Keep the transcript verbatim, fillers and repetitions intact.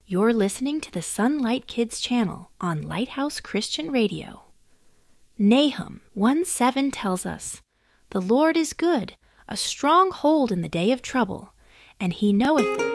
You're listening to the Sunlight Kids channel on Lighthouse Christian Radio. Nahum one seven tells us, "The Lord is good, a strong hold in the day of trouble, and he knoweth